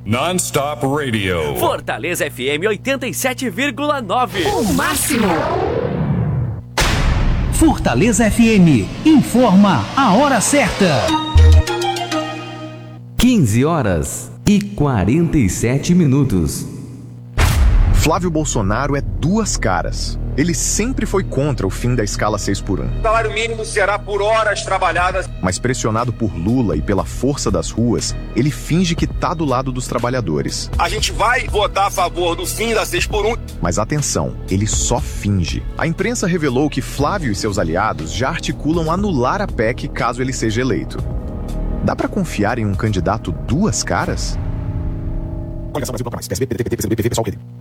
Non-stop radio. Fortaleza FM 87,9. O máximo. Fortaleza FM informa a hora certa. 15h47. Flávio Bolsonaro é duas caras. Ele sempre foi contra o fim da escala 6x1. O salário mínimo será por horas trabalhadas. Mas pressionado por Lula e pela força das ruas, ele finge que tá do lado dos trabalhadores. A gente vai votar a favor do fim da 6x1. Mas atenção, ele só finge. A imprensa revelou que Flávio e seus aliados já articulam anular a PEC caso ele seja eleito. Dá pra confiar em um candidato duas caras? Coligação Brasil Bloco Mais, PSB, PDT, PT, PCdoB, PV, PSOL, PT.